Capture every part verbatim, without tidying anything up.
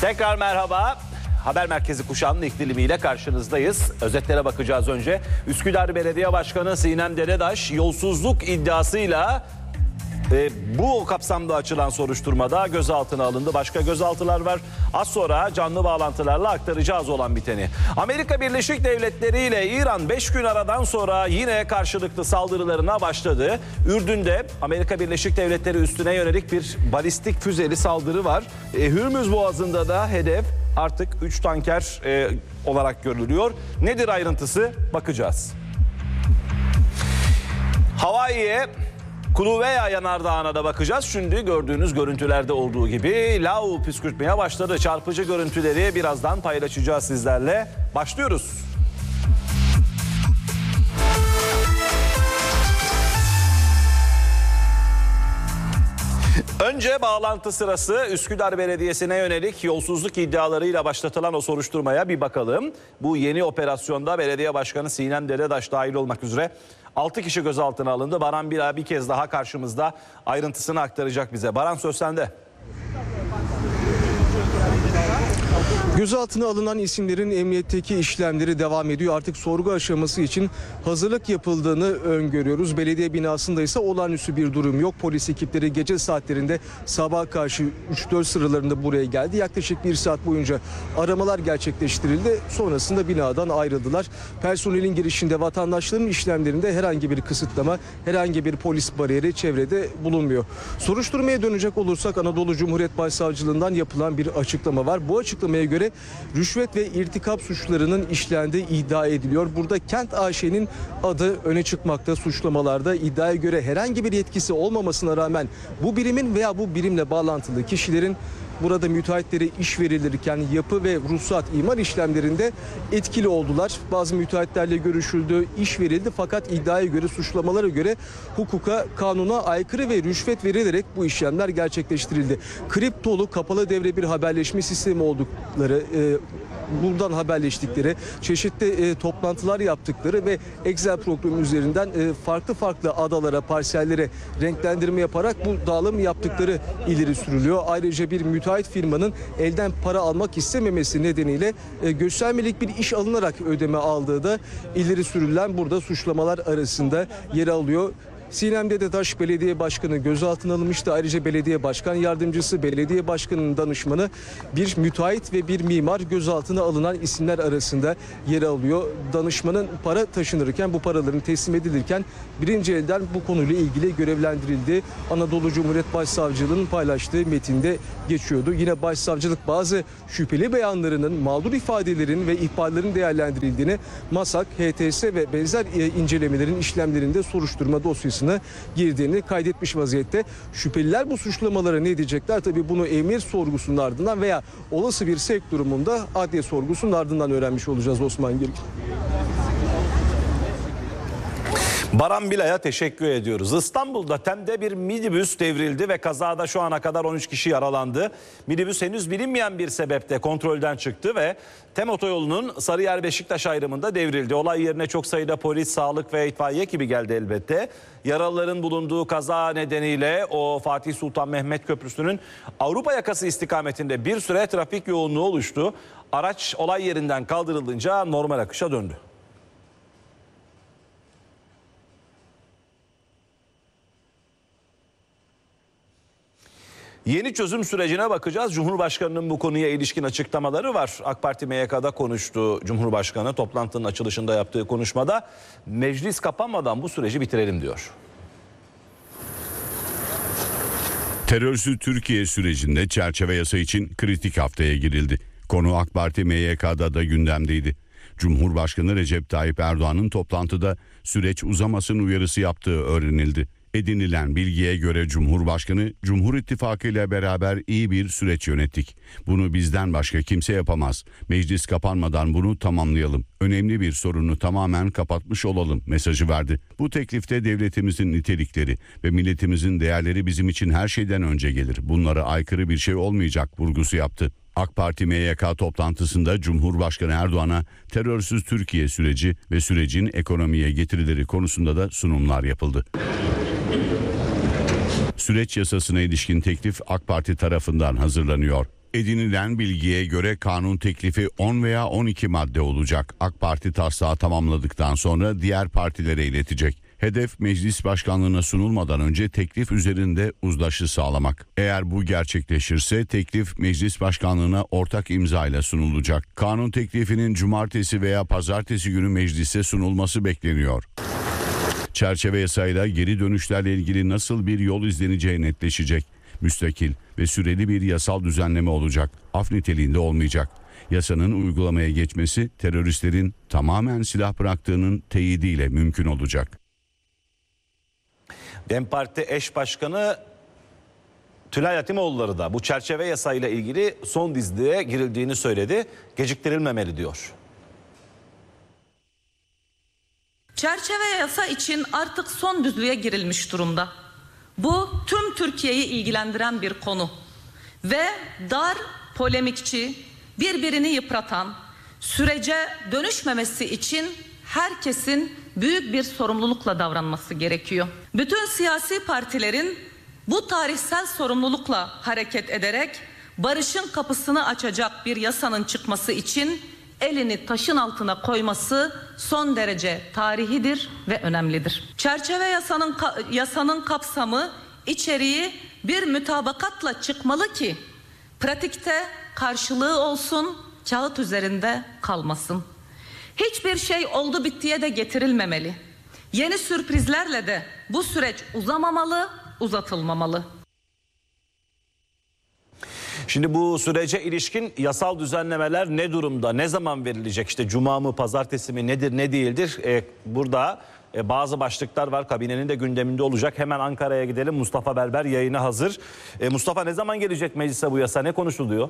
Tekrar merhaba. Haber Merkezi kuşağının ikilimiyle karşınızdayız. Özetlere bakacağız önce. Üsküdar Belediye Başkanı Sinem Dededaş yolsuzluk iddiasıyla e, bu kapsamda açılan soruşturmada gözaltına alındı. Başka gözaltılar var. Az sonra canlı bağlantılarla aktaracağız olan biteni. Amerika Birleşik Devletleri ile İran beş gün aradan sonra yine karşılıklı saldırılarına başladı. Ürdün'de Amerika Birleşik Devletleri üstüne yönelik bir balistik füzeli saldırı var. E, Hürmüz Boğazı'nda da hedef artık üç tanker e, olarak görülüyor. Nedir ayrıntısı? Bakacağız. Hawaii'ye Kilauea yanardağına da bakacağız. Şimdi gördüğünüz görüntülerde olduğu gibi lav püskürtmeye başladı. Çarpıcı görüntüleri birazdan paylaşacağız sizlerle. Başlıyoruz. Önce bağlantı sırası Üsküdar Belediyesi'ne yönelik yolsuzluk iddialarıyla başlatılan o soruşturmaya bir bakalım. Bu yeni operasyonda Belediye Başkanı Sinem Dededaş dahil olmak üzere altı kişi gözaltına alındı. Baran Bila bir kez daha karşımızda, ayrıntısını aktaracak bize. Baran, söz sende. Gözaltına alınan isimlerin emniyetteki işlemleri devam ediyor. Artık sorgu aşaması için hazırlık yapıldığını öngörüyoruz. Belediye binasında ise olağanüstü bir durum yok. Polis ekipleri gece saatlerinde sabah karşı üç dört sıralarında buraya geldi. Yaklaşık bir saat boyunca aramalar gerçekleştirildi. Sonrasında binadan ayrıldılar. Personelin girişinde, vatandaşların işlemlerinde herhangi bir kısıtlama, herhangi bir polis bariyeri çevrede bulunmuyor. Soruşturmaya dönecek olursak Anadolu Cumhuriyet Başsavcılığından yapılan bir açıklama var. Bu açıklamaya göre rüşvet ve irtikap suçlarının işlendiği iddia ediliyor. Burada Kent A Ş'nin adı öne çıkmakta suçlamalarda. İddiaya göre herhangi bir yetkisi olmamasına rağmen bu birimin veya bu birimle bağlantılı kişilerin burada müteahhitlere iş verilirken yapı ve ruhsat imar işlemlerinde etkili oldular. Bazı müteahhitlerle görüşüldü, iş verildi fakat iddiaya göre, suçlamalara göre hukuka, kanuna aykırı ve rüşvet verilerek bu işlemler gerçekleştirildi. Kriptolu kapalı devre bir haberleşme sistemi oldukları, e, buradan haberleştikleri, çeşitli e, toplantılar yaptıkları ve Excel programı üzerinden e, farklı farklı adalara, parsellere renklendirme yaparak bu dağılımı yaptıkları ileri sürülüyor. Ayrıca bir müteahhit firmanın elden para almak istememesi nedeniyle e, göstermelik bir iş alınarak ödeme aldığı da ileri sürülen burada suçlamalar arasında yer alıyor. Sinem Dededaş Belediye Başkanı gözaltına alınmıştı. Ayrıca Belediye Başkan Yardımcısı, Belediye Başkanı'nın danışmanı, bir müteahhit ve bir mimar gözaltına alınan isimler arasında yer alıyor. Danışmanın para taşınırken, bu paraların teslim edilirken birinci elden bu konuyla ilgili görevlendirildi. Anadolu Cumhuriyet Başsavcılığı'nın paylaştığı metinde geçiyordu. Yine Başsavcılık bazı şüpheli beyanlarının, mağdur ifadelerin ve ihbarların değerlendirildiğini, MASAK, H T S ve benzer incelemelerin işlemlerinde soruşturma dosyası girdiğini kaydetmiş vaziyette. Şüpheliler bu suçlamalara ne diyecekler? Tabii bunu emniyet sorgusunun ardından veya olası bir sevk durumunda adliye sorgusunun ardından öğrenmiş olacağız Osman Girgin. Baran Bila'ya teşekkür ediyoruz. İstanbul'da Tem'de bir minibüs devrildi ve kazada şu ana kadar on üç kişi yaralandı. Minibüs henüz bilinmeyen bir sebeple kontrolden çıktı ve Tem otoyolunun Sarıyer-Beşiktaş ayrımında devrildi. Olay yerine çok sayıda polis, sağlık ve itfaiye ekibi geldi elbette. Yaralıların bulunduğu kaza nedeniyle o Fatih Sultan Mehmet Köprüsü'nün Avrupa yakası istikametinde bir süre trafik yoğunluğu oluştu. Araç olay yerinden kaldırılınca normal akışa döndü. Yeni çözüm sürecine bakacağız. Cumhurbaşkanının bu konuya ilişkin açıklamaları var. AK Parti M Y K'da konuştu Cumhurbaşkanı. Toplantının açılışında yaptığı konuşmada meclis kapanmadan bu süreci bitirelim diyor. Terörsüz Türkiye sürecinde çerçeve yasa için kritik haftaya girildi. Konu AK Parti M Y K'da da gündemdeydi. Cumhurbaşkanı Recep Tayyip Erdoğan'ın toplantıda süreç uzamasın uyarısı yaptığı öğrenildi. Edinilen bilgiye göre Cumhurbaşkanı, Cumhur İttifakı ile beraber iyi bir süreç yönettik. Bunu bizden başka kimse yapamaz. Meclis kapanmadan bunu tamamlayalım. Önemli bir sorunu tamamen kapatmış olalım mesajı verdi. Bu teklifte devletimizin nitelikleri ve milletimizin değerleri bizim için her şeyden önce gelir. Bunlara aykırı bir şey olmayacak vurgusu yaptı. AK Parti M Y K toplantısında Cumhurbaşkanı Erdoğan'a terörsüz Türkiye süreci ve sürecin ekonomiye getirileri konusunda da sunumlar yapıldı. Süreç yasasına ilişkin teklif AK Parti tarafından hazırlanıyor. Edinilen bilgiye göre kanun teklifi on veya on iki madde olacak. AK Parti taslağı tamamladıktan sonra diğer partilere iletecek. Hedef meclis başkanlığına sunulmadan önce teklif üzerinde uzlaşı sağlamak. Eğer bu gerçekleşirse teklif meclis başkanlığına ortak imzayla sunulacak. Kanun teklifinin cumartesi veya pazartesi günü meclise sunulması bekleniyor. Çerçeve yasayla geri dönüşlerle ilgili nasıl bir yol izleneceği netleşecek. Müstakil ve süreli bir yasal düzenleme olacak. Af niteliğinde olmayacak. Yasanın uygulamaya geçmesi teröristlerin tamamen silah bıraktığının teyidiyle mümkün olacak. DEM Parti eş başkanı Tülay Hatimoğulları da bu çerçeve yasayla ilgili son dizliğe girildiğini söyledi. Geciktirilmemeli diyor. Çerçeve yasa için artık son düzlüğe girilmiş durumda. Bu tüm Türkiye'yi ilgilendiren bir konu ve dar, polemikçi, birbirini yıpratan, sürece dönüşmemesi için herkesin büyük bir sorumlulukla davranması gerekiyor. Bütün siyasi partilerin bu tarihsel sorumlulukla hareket ederek barışın kapısını açacak bir yasanın çıkması için elini taşın altına koyması son derece tarihidir ve önemlidir. Çerçeve yasanın yasanın kapsamı, içeriği bir mütabakatla çıkmalı ki pratikte karşılığı olsun, kağıt üzerinde kalmasın. Hiçbir şey oldu bittiye de getirilmemeli. Yeni sürprizlerle de bu süreç uzamamalı, uzatılmamalı. Şimdi bu sürece ilişkin yasal düzenlemeler ne durumda, ne zaman verilecek? İşte cuma mı, pazartesi mi, nedir, ne değildir? Ee, burada e, bazı başlıklar var, kabinenin de gündeminde olacak. Hemen Ankara'ya gidelim. Mustafa Berber yayına hazır. Ee, Mustafa, ne zaman gelecek meclise bu yasa, ne konuşuluyor?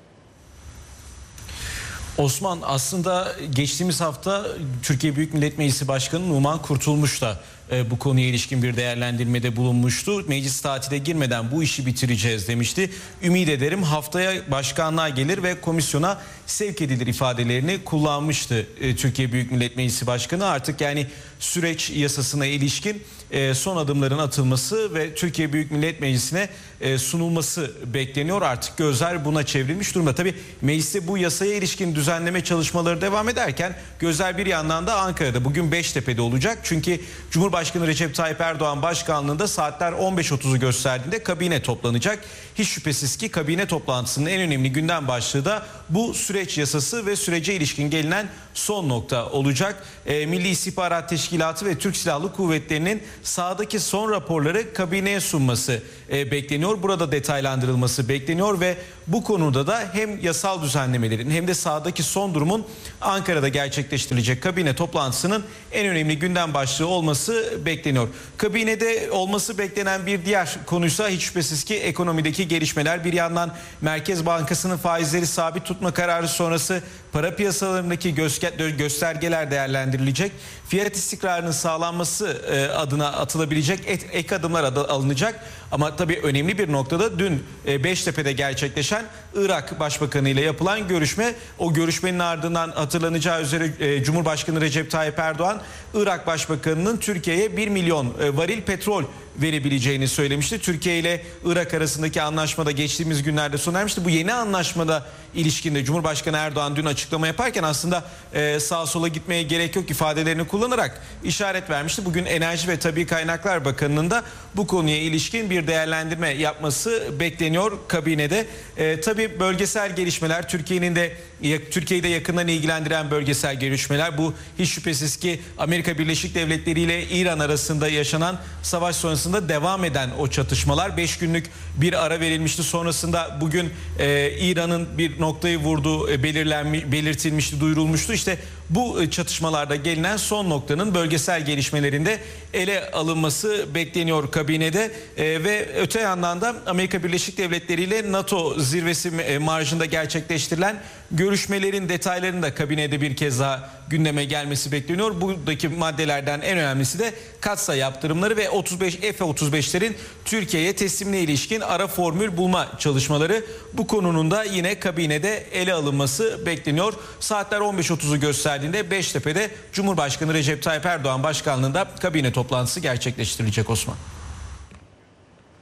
Osman, aslında geçtiğimiz hafta Türkiye Büyük Millet Meclisi Başkanı Numan Kurtulmuş da e, bu konuya ilişkin bir değerlendirmede bulunmuştu. Meclis tatile girmeden bu işi bitireceğiz demişti. Ümit ederim haftaya başkanlığa gelir ve komisyona sevk edilir ifadelerini kullanmıştı e, Türkiye Büyük Millet Meclisi Başkanı. Artık yani süreç yasasına ilişkin e, son adımların atılması ve Türkiye Büyük Millet Meclisi'ne e, sunulması bekleniyor. Artık gözler buna çevrilmiş durumda. Tabii mecliste bu yasaya ilişkin düzenleme çalışmaları devam ederken gözler bir yandan da Ankara'da, bugün Beştepe'de olacak. Çünkü Cumhurbaşkanı Recep Tayyip Erdoğan başkanlığında saatler on beş otuzu gösterdiğinde kabine toplanacak. Hiç şüphesiz ki kabine toplantısının en önemli gündem başlığı da bu süreç yasası ve sürece ilişkin gelinen son nokta olacak. E, Milli İstihbarat Teşkilatı ve Türk Silahlı Kuvvetleri'nin sahadaki son raporları kabineye sunması e, bekleniyor. Burada detaylandırılması bekleniyor ve bu konuda da hem yasal düzenlemelerin hem de sahadaki son durumun Ankara'da gerçekleştirilecek kabine toplantısının en önemli gündem başlığı olması bekleniyor. Kabinede olması beklenen bir diğer konuysa hiç şüphesiz ki ekonomideki gelişmeler. Bir yandan Merkez Bankası'nın faizleri sabit tutma kararı sonrası para piyasalarındaki göstergeler değerlendirilecek. Fiyat istikrarının sağlanması adına atılabilecek ek adımlar alınacak. Ama tabii önemli bir noktada dün Beştepe'de gerçekleşen Irak Başbakanı ile yapılan görüşme, o görüşmenin ardından hatırlanacağı üzere Cumhurbaşkanı Recep Tayyip Erdoğan Irak Başbakanı'nın Türkiye'ye bir milyon varil petrol verebileceğini söylemişti. Türkiye ile Irak arasındaki anlaşmada geçtiğimiz günlerde sona ermişti. Bu yeni anlaşmada ilişkinde Cumhurbaşkanı Erdoğan dün açıklama yaparken aslında e, sağa sola gitmeye gerek yok ifadelerini kullanarak işaret vermişti. Bugün Enerji ve Tabii Kaynaklar Bakanı'nın da bu konuya ilişkin bir değerlendirme yapması bekleniyor kabinede. E, tabii bölgesel gelişmeler, Türkiye'nin de Türkiye'yi de yakından ilgilendiren bölgesel gelişmeler. Bu hiç şüphesiz ki Amerika Birleşik Devletleri ile İran arasında yaşanan savaş sonrasında devam eden o çatışmalar. Beş günlük bir ara verilmişti. Sonrasında bugün e, İran'ın bir noktayı vurduğu e, belirlenmiş, belirtilmişti, duyurulmuştu. İşte bu çatışmalarda gelinen son noktanın bölgesel gelişmelerinde ele alınması bekleniyor kabinede. E, ve öte yandan da Amerika Birleşik Devletleri ile NATO zirvesi e, marjında gerçekleştirilen görüşmelerin detaylarının da kabinede bir kez daha gündeme gelmesi bekleniyor. Buradaki maddelerden en önemlisi de katsayı yaptırımları ve otuz beş F otuz beşlerin Türkiye'ye teslimine ilişkin ara formül bulma çalışmaları. Bu konunun da yine kabinede ele alınması bekleniyor. Saatler on beş otuzu gösterdiğinde Beştepe'de Cumhurbaşkanı Recep Tayyip Erdoğan başkanlığında kabine toplantısı gerçekleştirilecek Osman.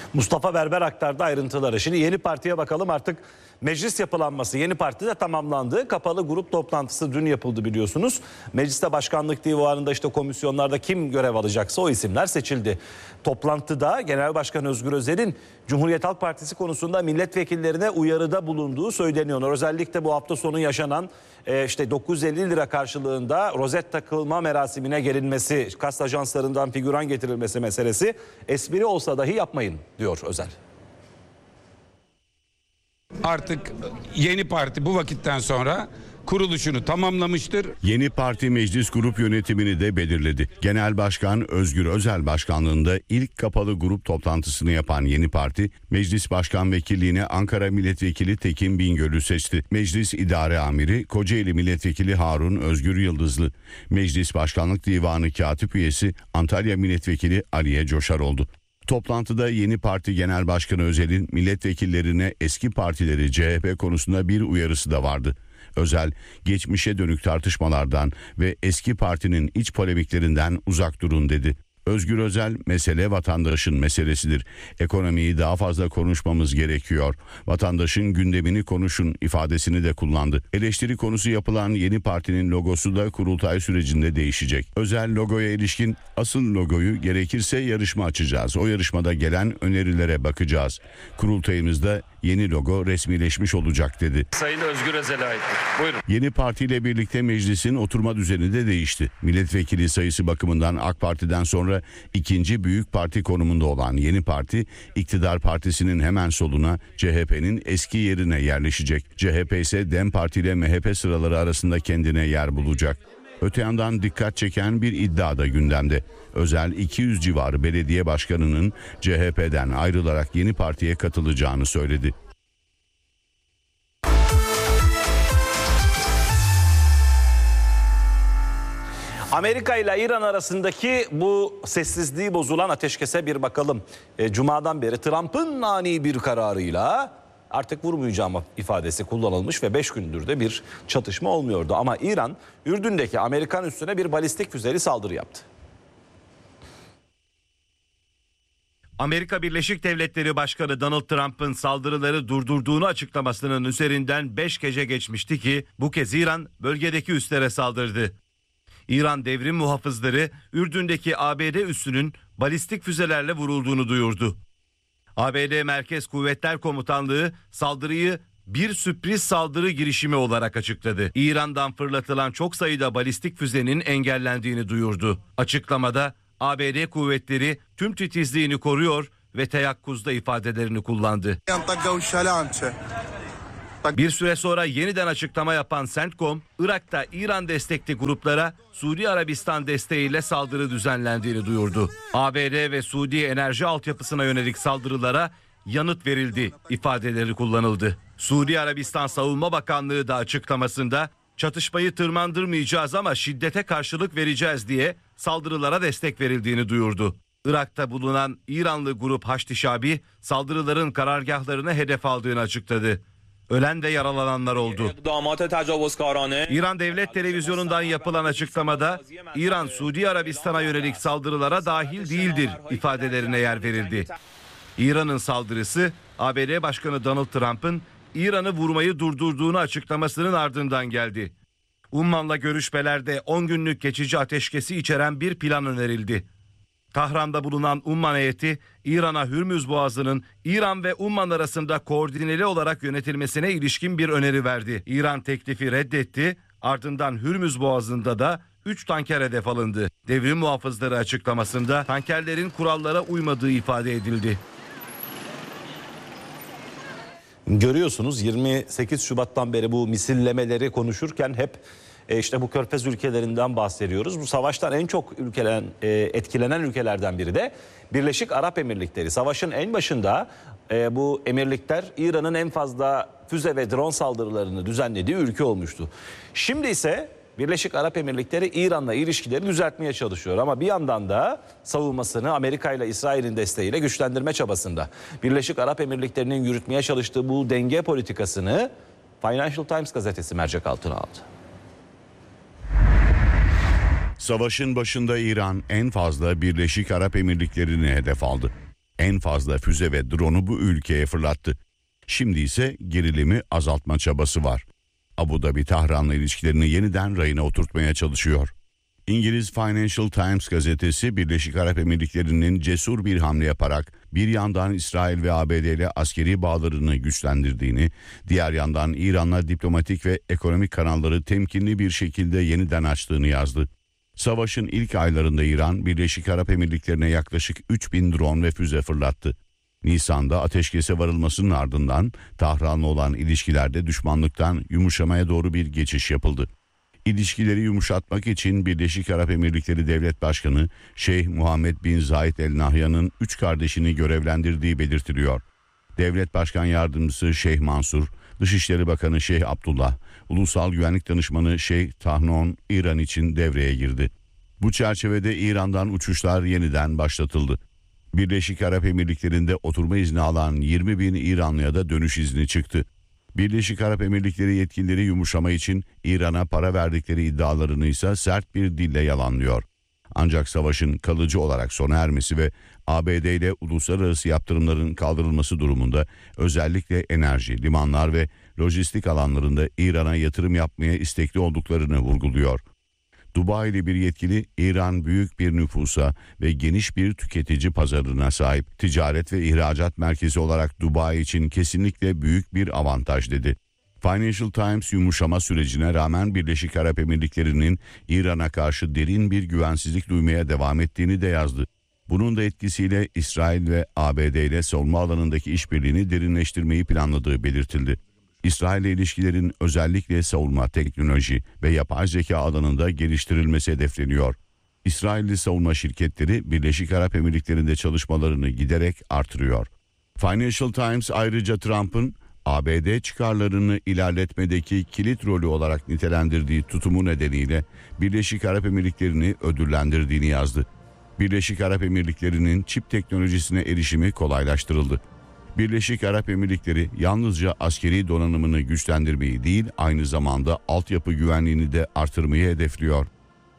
Mustafa Berber aktardı ayrıntıları. Şimdi yeni partiye bakalım, artık meclis yapılanması yeni partide tamamlandı. Kapalı grup toplantısı dün yapıldı biliyorsunuz. Mecliste başkanlık divanında işte komisyonlarda kim görev alacaksa o isimler seçildi. Toplantıda Genel Başkan Özgür Özel'in Cumhuriyet Halk Partisi konusunda milletvekillerine uyarıda bulunduğu söyleniyor. Özellikle bu hafta sonu yaşanan e, işte dokuz yüz elli lira karşılığında rozet takılma merasimine gelinmesi, kast ajanslarından figüran getirilmesi meselesi espri olsa dahi yapmayın diyor Özel. Artık yeni parti bu vakitten sonra kuruluşunu tamamlamıştır. Yeni parti meclis grup yönetimini de belirledi. Genel Başkan Özgür Özel başkanlığında ilk kapalı grup toplantısını yapan yeni parti, Meclis Başkan Vekilliğine Ankara Milletvekili Tekin Bingöl'ü seçti. Meclis İdare Amiri Kocaeli Milletvekili Harun Özgür Yıldızlı, Meclis Başkanlık Divanı Katip Üyesi Antalya Milletvekili Aliye Coşar oldu. Toplantıda yeni parti genel başkanı Özel'in milletvekillerine eski partileri C H P konusunda bir uyarısı da vardı. Özel, geçmişe dönük tartışmalardan ve eski partinin iç polemiklerinden uzak durun dedi. Özgür Özel, mesele vatandaşın meselesidir. Ekonomiyi daha fazla konuşmamız gerekiyor. Vatandaşın gündemini konuşun ifadesini de kullandı. Eleştiri konusu yapılan yeni partinin logosu da kurultay sürecinde değişecek. Özel, logoya ilişkin asıl logoyu gerekirse yarışma açacağız. O yarışmada gelen önerilere bakacağız. Kurultayımızda yeni logo resmileşmiş olacak dedi. Sayın Özgür Özel'e aittir. Buyurun. Yeni partiyle birlikte meclisin oturma düzeni de değişti. Milletvekili sayısı bakımından AK Parti'den sonra ikinci büyük parti konumunda olan yeni parti, iktidar partisinin hemen soluna C H P'nin eski yerine yerleşecek. C H P ise DEM Parti ile M H P sıraları arasında kendine yer bulacak. Öte yandan dikkat çeken bir iddia da gündemde. Özel iki yüz civarı belediye başkanının C H P'den ayrılarak yeni partiye katılacağını söyledi. Amerika ile İran arasındaki bu sessizliği bozulan ateşkese bir bakalım. E, Cuma'dan beri Trump'ın ani bir kararıyla artık vurmayacağım ifadesi kullanılmış ve beş gündür de bir çatışma olmuyordu. Ama İran, Ürdün'deki Amerikan üssüne bir balistik füzeli saldırı yaptı. Amerika Birleşik Devletleri Başkanı Donald Trump'ın saldırıları durdurduğunu açıklamasının üzerinden beş gece geçmişti ki bu kez İran bölgedeki üslere saldırdı. İran devrim muhafızları Ürdün'deki A B D üssünün balistik füzelerle vurulduğunu duyurdu. A B D Merkez Kuvvetler Komutanlığı saldırıyı bir sürpriz saldırı girişimi olarak açıkladı. İran'dan fırlatılan çok sayıda balistik füzenin engellendiğini duyurdu. Açıklamada A B D kuvvetleri tüm titizliğini koruyor ve teyakkuzda ifadelerini kullandı. Bir süre sonra yeniden açıklama yapan CENTCOM, Irak'ta İran destekli gruplara Suudi Arabistan desteğiyle saldırı düzenlendiğini duyurdu. A B D ve Suudi enerji altyapısına yönelik saldırılara yanıt verildi ifadeleri kullanıldı. Suudi Arabistan Savunma Bakanlığı da açıklamasında çatışmayı tırmandırmayacağız ama şiddete karşılık vereceğiz diye saldırılara destek verildiğini duyurdu. Irak'ta bulunan İranlı grup Haçlı Şabi saldırıların karargahlarını hedef aldığını açıkladı. Ölen ve yaralananlar oldu. İran Devlet Televizyonu'ndan yapılan açıklamada İran Suudi Arabistan'a yönelik saldırılara dahil değildir ifadelerine yer verildi. İran'ın saldırısı A B D Başkanı Donald Trump'ın İran'ı vurmayı durdurduğunu açıklamasının ardından geldi. Umman'la görüşmelerde on günlük geçici ateşkesi içeren bir plan önerildi. Tahran'da bulunan Umman heyeti İran'a Hürmüz Boğazı'nın İran ve Umman arasında koordineli olarak yönetilmesine ilişkin bir öneri verdi. İran teklifi reddetti, ardından Hürmüz Boğazı'nda da üç tanker hedef alındı. Devrim muhafızları açıklamasında tankerlerin kurallara uymadığı ifade edildi. Görüyorsunuz yirmi sekiz Şubat'tan beri bu misillemeleri konuşurken hep e işte bu Körfez ülkelerinden bahsediyoruz. Bu savaştan en çok ülkelen, e, etkilenen ülkelerden biri de Birleşik Arap Emirlikleri. Savaşın en başında e, bu emirlikler İran'ın en fazla füze ve drone saldırılarını düzenlediği ülke olmuştu. Şimdi ise Birleşik Arap Emirlikleri İran'la ilişkileri düzeltmeye çalışıyor. Ama bir yandan da savunmasını Amerika ile İsrail'in desteğiyle güçlendirme çabasında. Birleşik Arap Emirlikleri'nin yürütmeye çalıştığı bu denge politikasını Financial Times gazetesi mercek altına aldı. Savaşın başında İran en fazla Birleşik Arap Emirlikleri'ni hedef aldı. En fazla füze ve drone'u bu ülkeye fırlattı. Şimdi ise gerilimi azaltma çabası var. Abu Dhabi Tahran'la ilişkilerini yeniden rayına oturtmaya çalışıyor. İngiliz Financial Times gazetesi Birleşik Arap Emirlikleri'nin cesur bir hamle yaparak bir yandan İsrail ve A B D ile askeri bağlarını güçlendirdiğini, diğer yandan İran'la diplomatik ve ekonomik kanalları temkinli bir şekilde yeniden açtığını yazdı. Savaşın ilk aylarında İran, Birleşik Arap Emirlikleri'ne yaklaşık üç bin drone ve füze fırlattı. Nisan'da ateşkese varılmasının ardından Tahran'la olan ilişkilerde düşmanlıktan yumuşamaya doğru bir geçiş yapıldı. İlişkileri yumuşatmak için Birleşik Arap Emirlikleri Devlet Başkanı Şeyh Muhammed bin Zayed El Nahyan'ın üç kardeşini görevlendirdiği belirtiliyor. Devlet Başkan Yardımcısı Şeyh Mansur, Dışişleri Bakanı Şeyh Abdullah, Ulusal Güvenlik Danışmanı Şeyh Tahnon İran için devreye girdi. Bu çerçevede İran'dan uçuşlar yeniden başlatıldı. Birleşik Arap Emirlikleri'nde oturma izni alan yirmi bin İranlıya da dönüş izni çıktı. Birleşik Arap Emirlikleri yetkilileri yumuşama için İran'a para verdikleri iddialarını ise sert bir dille yalanlıyor. Ancak savaşın kalıcı olarak sona ermesi ve A B D ile uluslararası yaptırımların kaldırılması durumunda özellikle enerji, limanlar ve lojistik alanlarında İran'a yatırım yapmaya istekli olduklarını vurguluyor. Dubai'li bir yetkili, İran büyük bir nüfusa ve geniş bir tüketici pazarına sahip, ticaret ve ihracat merkezi olarak Dubai için kesinlikle büyük bir avantaj dedi. Financial Times yumuşama sürecine rağmen Birleşik Arap Emirlikleri'nin İran'a karşı derin bir güvensizlik duymaya devam ettiğini de yazdı. Bunun da etkisiyle İsrail ve A B D ile savunma alanındaki işbirliğini derinleştirmeyi planladığı belirtildi. İsrail ile ilişkilerin özellikle savunma, teknoloji ve yapay zeka alanında geliştirilmesi hedefleniyor. İsrailli savunma şirketleri Birleşik Arap Emirlikleri'nde çalışmalarını giderek artırıyor. Financial Times ayrıca Trump'ın A B D çıkarlarını ilerletmedeki kilit rolü olarak nitelendirdiği tutumu nedeniyle Birleşik Arap Emirlikleri'ni ödüllendirdiğini yazdı. Birleşik Arap Emirlikleri'nin çip teknolojisine erişimi kolaylaştırıldı. Birleşik Arap Emirlikleri yalnızca askeri donanımını güçlendirmeyi değil, aynı zamanda altyapı güvenliğini de artırmayı hedefliyor.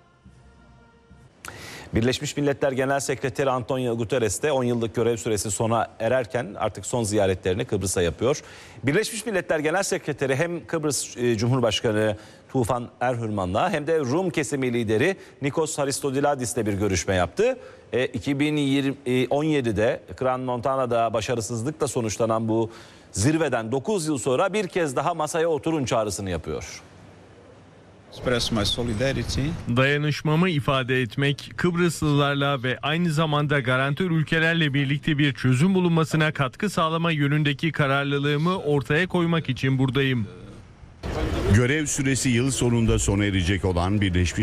Birleşmiş Milletler Genel Sekreteri Antonio Guterres de on yıllık görev süresi sona ererken artık son ziyaretlerini Kıbrıs'a yapıyor. Birleşmiş Milletler Genel Sekreteri hem Kıbrıs Cumhurbaşkanı Tufan Erhürman'la hem de Rum kesimi lideri Nikos Haristodilidis'le bir görüşme yaptı. E, iki bin on yedide Crans Montana'da başarısızlıkla sonuçlanan bu zirveden dokuz yıl sonra bir kez daha masaya oturun çağrısını yapıyor. Dayanışmamı ifade etmek, Kıbrıslılarla ve aynı zamanda garantör ülkelerle birlikte bir çözüm bulunmasına katkı sağlama yönündeki kararlılığımı ortaya koymak için buradayım. Görev süresi yıl sonunda sona erecek olan Birleşmiş